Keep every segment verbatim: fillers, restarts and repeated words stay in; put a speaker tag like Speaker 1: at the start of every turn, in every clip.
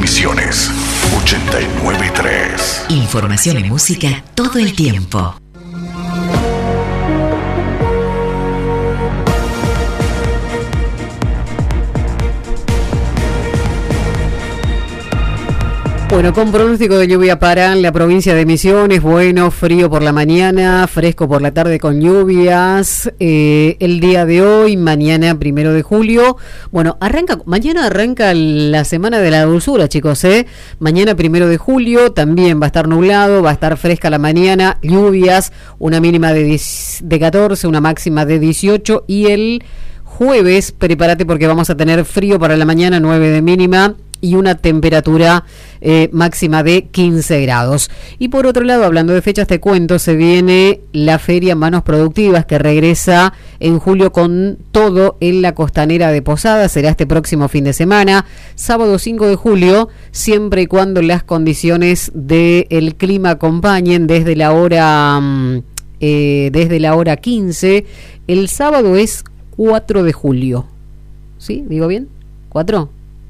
Speaker 1: Misiones ochenta y nueve punto tres.
Speaker 2: Información y música todo el tiempo.
Speaker 3: Bueno, con pronóstico de lluvia para la provincia de Misiones, bueno, frío por la mañana, fresco por la tarde con lluvias, eh, el día de hoy, mañana primero de julio, bueno, arranca, mañana arranca la semana de la dulzura, chicos, eh, mañana primero de julio, también va a estar nublado, va a estar fresca la mañana, lluvias, una mínima de, diez, de catorce, una máxima de dieciocho, y el jueves, prepárate porque vamos a tener frío para la mañana, nueve de mínima, y una temperatura eh, máxima de quince grados. Y por otro lado, hablando de fechas, te cuento, se viene la Feria Manos Productivas, que regresa en julio con todo en la Costanera de Posadas. Será este próximo fin de semana, sábado cinco de julio, siempre y cuando las condiciones del clima acompañen, desde la hora eh, desde la hora quince. El sábado es cuatro de julio. ¿Sí? ¿Digo bien? ¿cuatro?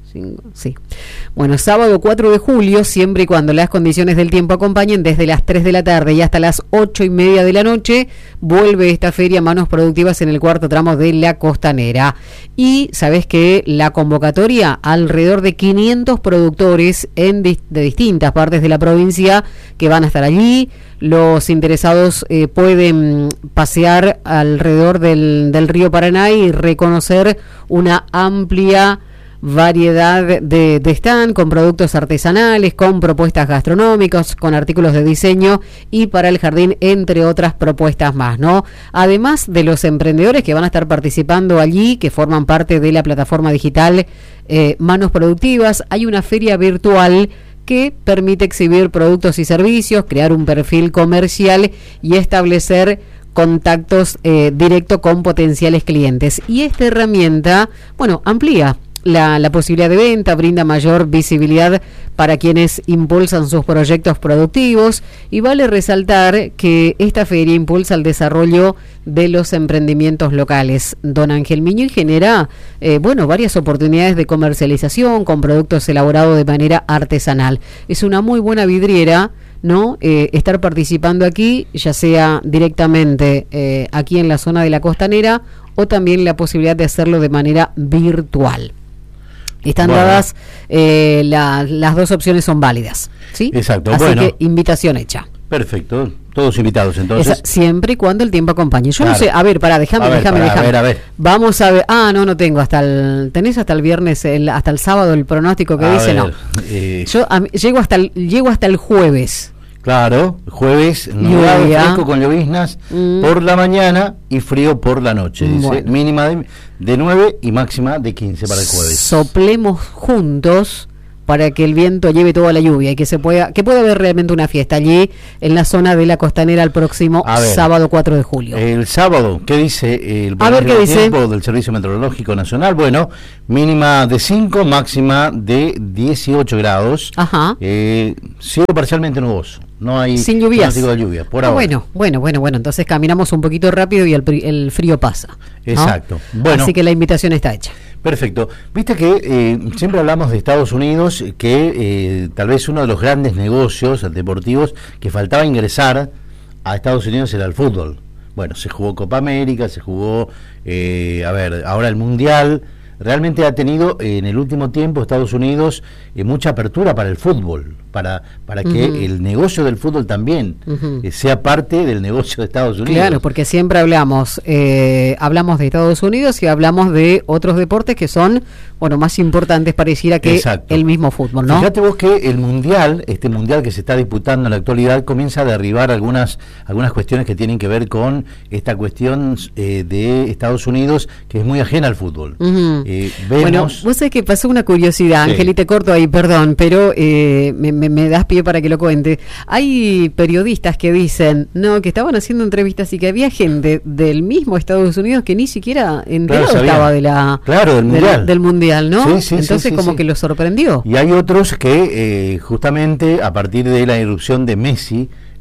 Speaker 3: Sí. Bueno, sábado cuatro de julio, siempre y cuando las condiciones del tiempo acompañen, desde las tres de la tarde y hasta las ocho y media de la noche, vuelve esta feria Manos Productivas en el cuarto tramo de la Costanera. Y sabes que la convocatoria, alrededor de quinientos productores en de distintas partes de la provincia que van a estar allí. Los interesados eh, pueden pasear alrededor del, del río Paraná y reconocer una amplia variedad de, de stand con productos artesanales, con propuestas gastronómicas, con artículos de diseño y para el jardín, entre otras propuestas más, ¿no? Además de los emprendedores que van a estar participando allí, que forman parte de la plataforma digital eh, Manos Productivas, hay una feria virtual que permite exhibir productos y servicios, crear un perfil comercial y establecer contactos eh, directos con potenciales clientes. Y esta herramienta, bueno, amplía La, la posibilidad de venta, brinda mayor visibilidad para quienes impulsan sus proyectos productivos, y vale resaltar que esta feria impulsa el desarrollo de los emprendimientos locales. Don Ángel Miño, y genera eh, bueno, varias oportunidades de comercialización con productos elaborados de manera artesanal. Es una muy buena vidriera, ¿no? Eh, estar participando aquí, ya sea directamente eh, aquí en la zona de la Costanera, o también la posibilidad de hacerlo de manera virtual. Están bueno. dadas, eh, la, las dos opciones son válidas, ¿sí?
Speaker 4: Exacto.
Speaker 3: Así
Speaker 4: bueno.
Speaker 3: que invitación hecha.
Speaker 4: Perfecto, todos invitados entonces.
Speaker 3: Esa, siempre y cuando el tiempo acompañe. Yo claro. no sé, a ver, pará, déjame,
Speaker 4: a ver,
Speaker 3: déjame,
Speaker 4: pará,
Speaker 3: déjame.
Speaker 4: A ver, a ver.
Speaker 3: Vamos a ver, ah, no, no tengo, hasta el, tenés hasta el viernes, el, hasta el sábado el pronóstico que a dice, ver, no. Eh, Yo a, llego hasta el, llego hasta el jueves.
Speaker 4: Claro, jueves, nublado, fresco con lloviznas mm. por la mañana y frío por la noche, dice, bueno. mínima de, de nueve y máxima de quince para el jueves.
Speaker 3: Soplemos juntos para que el viento lleve toda la lluvia y que se pueda, que pueda haber realmente una fiesta allí en la zona de la Costanera el próximo ver, sábado cuatro de julio.
Speaker 4: El sábado, ¿qué dice el
Speaker 3: A ver, ¿qué dice?
Speaker 4: tiempo del Servicio Meteorológico Nacional? Bueno, mínima de cinco, máxima de dieciocho grados.
Speaker 3: Ajá.
Speaker 4: Eh, cielo parcialmente nuboso. No hay
Speaker 3: sin lluvias.
Speaker 4: de lluvia, por
Speaker 3: ah,
Speaker 4: ahora.
Speaker 3: Bueno, bueno, bueno, bueno, entonces caminamos un poquito rápido y el, el frío pasa, ¿no?
Speaker 4: Exacto. Bueno,
Speaker 3: así que la invitación está hecha.
Speaker 4: Perfecto. Viste que eh, siempre hablamos de Estados Unidos, que eh, tal vez uno de los grandes negocios deportivos que faltaba ingresar a Estados Unidos era el fútbol. Bueno, se jugó Copa América, se jugó, eh, a ver, ahora el Mundial. Realmente ha tenido eh, en el último tiempo Estados Unidos eh, mucha apertura para el fútbol, para para que uh-huh. el negocio del fútbol también uh-huh. eh, sea parte del negocio de Estados Unidos.
Speaker 3: Claro, porque siempre hablamos eh, hablamos de Estados Unidos y hablamos de otros deportes que son, bueno, más importantes pareciera que Exacto. el mismo fútbol, ¿no?
Speaker 4: Fíjate vos que el mundial, este mundial que se está disputando en la actualidad, comienza a derribar algunas algunas cuestiones que tienen que ver con esta cuestión eh, de Estados Unidos, que es muy ajena al fútbol.
Speaker 3: Uh-huh.
Speaker 4: Eh, vemos...
Speaker 3: Bueno, vos sabés que pasó una curiosidad, sí. Ángel, y te corto ahí, perdón, pero eh, me, me, me das pie para que lo cuente. Hay periodistas que dicen, no, que estaban haciendo entrevistas y que había gente del mismo Estados Unidos que ni siquiera enterado
Speaker 4: claro,
Speaker 3: estaba de la,
Speaker 4: claro, del, mundial.
Speaker 3: Del, del mundial, ¿no?
Speaker 4: Sí, sí,
Speaker 3: Entonces
Speaker 4: sí, sí,
Speaker 3: como
Speaker 4: sí.
Speaker 3: que lo sorprendió.
Speaker 4: Y hay otros que eh, justamente a partir de la irrupción de Messi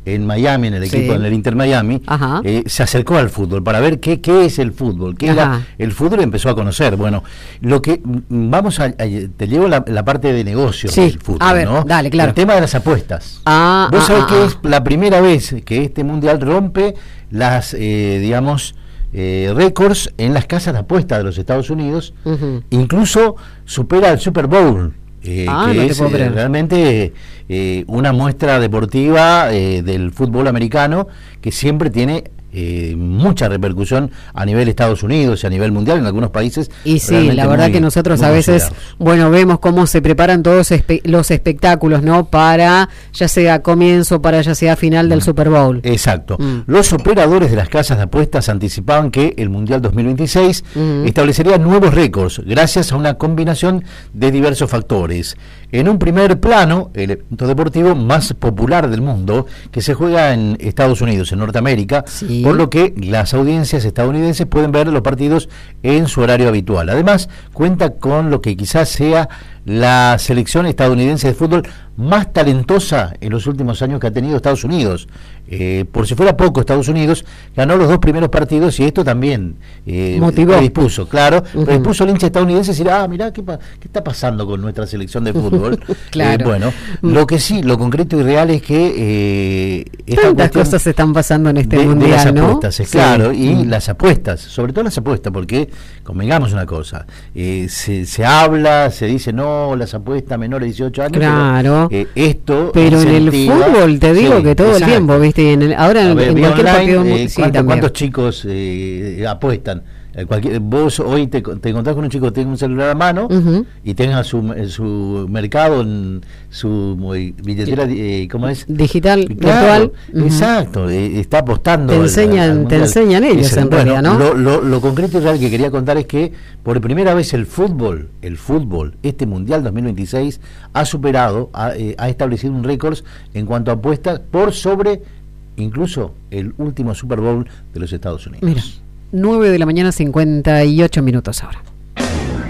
Speaker 4: en Miami, en el equipo,
Speaker 3: Sí.
Speaker 4: en el Inter Miami, eh, se acercó al fútbol para ver qué, qué es el fútbol, qué
Speaker 3: Ajá.
Speaker 4: era el fútbol, y empezó a conocer. Bueno, lo que vamos a, a te llevo la, la parte de negocios
Speaker 3: Sí.
Speaker 4: del fútbol,
Speaker 3: A ver,
Speaker 4: ¿no?
Speaker 3: dale, claro.
Speaker 4: El tema de las apuestas.
Speaker 3: Ah,
Speaker 4: Vos
Speaker 3: ah,
Speaker 4: sabés
Speaker 3: ah,
Speaker 4: que
Speaker 3: ah.
Speaker 4: es la primera vez que este mundial rompe las, eh, digamos, eh, récords en las casas de apuestas de los Estados Unidos.
Speaker 3: Uh-huh.
Speaker 4: Incluso supera el Super Bowl. Eh,
Speaker 3: Ah,
Speaker 4: que
Speaker 3: no te
Speaker 4: es
Speaker 3: puedo
Speaker 4: eh,
Speaker 3: creer.
Speaker 4: realmente eh, una muestra deportiva eh, del fútbol americano que siempre tiene eh, mucha repercusión a nivel Estados Unidos y a nivel mundial en algunos países.
Speaker 3: Y sí,
Speaker 4: realmente
Speaker 3: la verdad
Speaker 4: muy-
Speaker 3: que nosotros
Speaker 4: muy
Speaker 3: a veces,
Speaker 4: considerados.
Speaker 3: bueno, vemos cómo se preparan todos espe- los espectáculos, ¿no? Para ya sea comienzo, para ya sea final del Super Bowl.
Speaker 4: Exacto.
Speaker 3: Mm.
Speaker 4: Los operadores de las casas de apuestas anticipaban que el Mundial dos mil veintiséis
Speaker 3: Ujú.
Speaker 4: establecería nuevos récords gracias a una combinación de diversos factores. En un primer plano, el evento deportivo más popular del mundo, que se juega en Estados Unidos, en Norteamérica,
Speaker 3: Sí.
Speaker 4: por lo que las audiencias estadounidenses pueden ver los partidos en su horario habitual. Además, cuenta con lo que quizás sea la selección estadounidense de fútbol más talentosa en los últimos años que ha tenido Estados Unidos. Eh, por si fuera poco, Estados Unidos ganó los dos primeros partidos y esto también eh,
Speaker 3: Motivó.
Speaker 4: predispuso, claro,
Speaker 3: Ujú.
Speaker 4: predispuso al hincha estadounidense a decir, ah, mirá, ¿qué, pa- qué está pasando con nuestra selección de fútbol?
Speaker 3: Claro.
Speaker 4: Eh, bueno, lo que sí, lo concreto y real es que eh, esta
Speaker 3: Tantas
Speaker 4: cuestión
Speaker 3: cosas están pasando en este
Speaker 4: de, de
Speaker 3: mundial,
Speaker 4: las
Speaker 3: ¿no?
Speaker 4: apuestas, es
Speaker 3: Sí.
Speaker 4: claro, y
Speaker 3: Mm.
Speaker 4: las apuestas, sobre todo las apuestas, porque convengamos una cosa, eh, se, se habla, se dice no, las apuestas menores de dieciocho años,
Speaker 3: Claro.
Speaker 4: pero, eh, esto
Speaker 3: Pero en el
Speaker 4: incentiva-
Speaker 3: fútbol te digo
Speaker 4: Sí,
Speaker 3: que todo
Speaker 4: exacto.
Speaker 3: el tiempo, ¿viste? Y en el- ahora
Speaker 4: A
Speaker 3: en,
Speaker 4: ver,
Speaker 3: en
Speaker 4: vía
Speaker 3: cualquier
Speaker 4: online,
Speaker 3: partido.
Speaker 4: eh,
Speaker 3: sí,
Speaker 4: ¿cuánto-
Speaker 3: también.
Speaker 4: ¿cuántos chicos eh, apuestan? Eh, cualquier- vos hoy te, te encontrás con un chico que tiene un celular a mano
Speaker 3: Ujú.
Speaker 4: y tenga su, eh, su mercado, en su eh, billetera, eh, ¿cómo es?
Speaker 3: Digital,
Speaker 4: Claro,
Speaker 3: virtual. Ujú.
Speaker 4: exacto, eh, está apostando.
Speaker 3: Te
Speaker 4: al-
Speaker 3: enseñan-
Speaker 4: al
Speaker 3: te
Speaker 4: mundial.
Speaker 3: enseñan ellos,
Speaker 4: Ese-
Speaker 3: en
Speaker 4: bueno,
Speaker 3: realidad, ¿no?
Speaker 4: Lo, lo, lo concreto y real que quería contar es que por primera vez el fútbol, el fútbol, este Mundial dos mil veintiséis ha superado, ha, eh, ha establecido un récord en cuanto a apuestas por sobre incluso el último Super Bowl de los Estados Unidos.
Speaker 3: Mira, nueve de la mañana, cincuenta y ocho minutos ahora.